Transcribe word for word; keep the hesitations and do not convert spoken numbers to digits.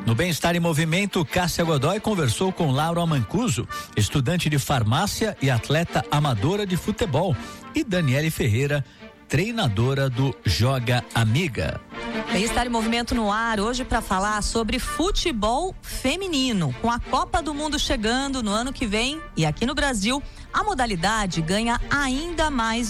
No Bem-Estar em Movimento, Cássia Godoy conversou com Laura Mancuso, estudante de farmácia e atleta amadora de futebol, e Daniele Ferreira, treinadora do Joga Amiga. Bem-Estar em Movimento no ar hoje para falar sobre futebol feminino. Com a Copa do Mundo chegando no ano que vem e aqui no Brasil, a modalidade ganha ainda mais